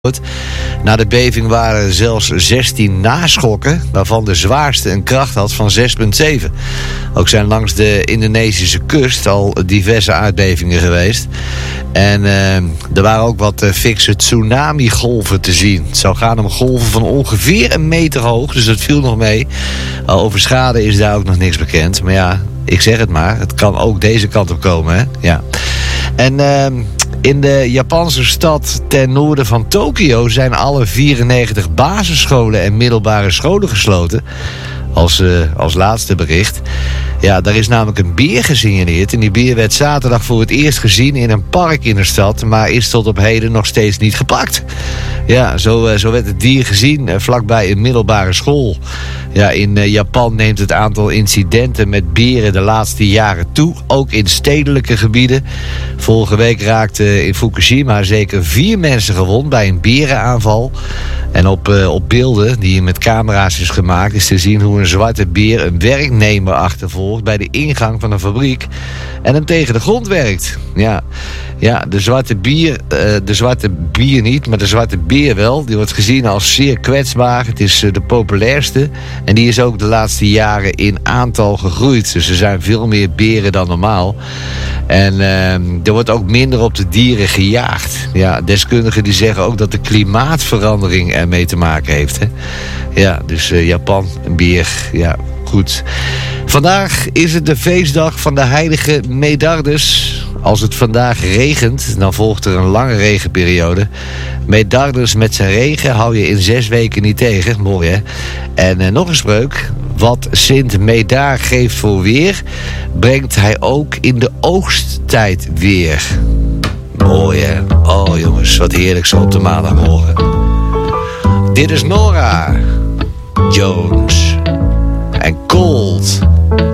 Na de beving waren er zelfs 16 naschokken, waarvan de zwaarste een kracht had van 6,7. Ook zijn langs de Indonesische kust al diverse aardbevingen geweest. En er waren ook wat fikse tsunami-golven te zien. Het zou gaan om golven van ongeveer 1 meter hoog, dus dat viel nog mee. Over schade is daar ook nog niks bekend. Maar ja, ik zeg het maar, het kan ook deze kant op komen, hè? Ja. En in de Japanse stad ten noorden van Tokio zijn alle 94 basisscholen en middelbare scholen gesloten. Als laatste bericht. Ja, daar is namelijk een beer gesignaleerd. En die beer werd zaterdag voor het eerst gezien in een park in de stad, maar is tot op heden nog steeds niet gepakt. Ja, zo werd het dier gezien vlakbij een middelbare school. Ja, in Japan neemt het aantal incidenten met beren de laatste jaren toe. Ook in stedelijke gebieden. Vorige week raakten in Fukushima zeker 4 mensen gewond bij een berenaanval. En op beelden die met camera's is gemaakt is te zien hoe een zwarte beer een werknemer achtervolgt bij de ingang van een fabriek en hem tegen de grond werkt. Ja, de zwarte bier niet, maar de zwarte beer wel. Die wordt gezien als zeer kwetsbaar. Het is de populairste en die is ook de laatste jaren in aantal gegroeid. Dus er zijn veel meer beren dan normaal. En er wordt ook minder op de dieren gejaagd. Ja, deskundigen die zeggen ook dat de klimaatverandering ermee te maken heeft. Hè? Ja, dus Japan, een beer, ja, goed. Vandaag is het de feestdag van de heilige Medardus. Als het vandaag regent, dan volgt er een lange regenperiode. Medardus met zijn regen hou je in 6 weken niet tegen. Mooi, hè? En nog een spreuk. Wat Sint Medard geeft voor weer, brengt hij ook in de oogsttijd weer. Mooi, hè? Oh jongens, wat heerlijk zo op de maandagmorgen. Dit is Nora Jones.